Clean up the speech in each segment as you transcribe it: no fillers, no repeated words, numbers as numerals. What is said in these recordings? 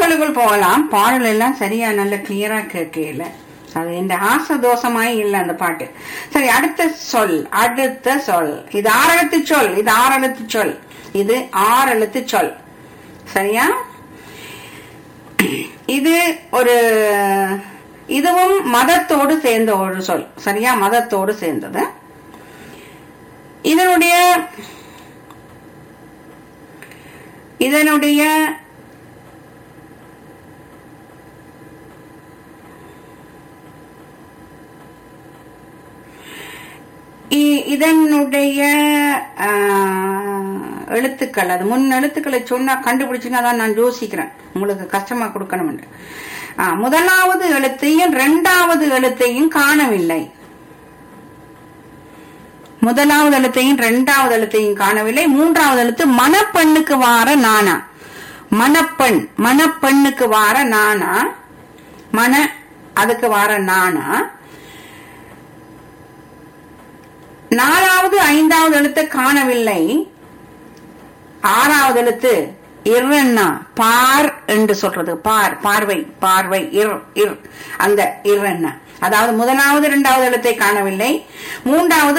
சொல்லுக்குள் போகலாம். பாடல் எல்லாம் சரியா நல்ல கிளியரா கேட்கல. அது இந்த ஆசை தோஷமாய் இல்ல அந்த பாட்டு. சரி, அடுத்த சொல். அடுத்த சொல் இது 6 எழுத்து சொல். இது 6 எழுத்து சொல். இது 6 எழுத்து சொல். சரியா? இது ஒரு இதுவும் மதத்தோடு சேர்ந்த ஒரு சொல். சரியா? மதத்தோடு சேர்ந்தது. இதனுடைய இதனுடைய எழுத்துக்கள், அது முன் எழுத்துக்களை சொன்னா கண்டுபிடிச்சுன்னா தான் நான் யோசிக்கிறேன், உங்களுக்கு கஷ்டமா கொடுக்கணும். முதலாவது எழுத்தையும் 2வது எழுத்தையும் காணவில்லை. முதலாவது எழுத்தையும் 2வது எழுத்தையும் காணவில்லை. 3வது எழுத்து மணப்பெண்ணுக்கு வார நானா. மணப்பெண், மணப்பெண்ணுக்கு வார நானா. மன அதுக்கு வார நானா. 4வது 5வது எழுத்து காணவில்லை. 6வது எழுத்து இர்ன்னா, பார் என்று சொல்றது. பார், பார்வை, பார்வை, இர் அந்த இர்ன்னா. அதாவது முதலாவது 2வது எழுத்தை காணவில்லை. 3வது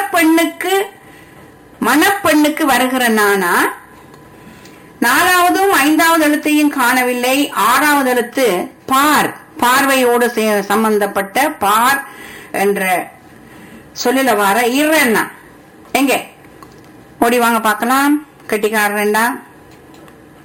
மணப்பெண்ணுக்கு வருகிற நானா. 4வதும் 5வது எழுத்தையும் காணவில்லை. 6வது எழுத்து பார், பார்வையோடு சம்பந்தப்பட்ட பார் என்ற சொல்லில வர இர்ன்னா. எங்க ஓடி வாங்க பார்க்கலாம். கெட்டிக்காரன்டா.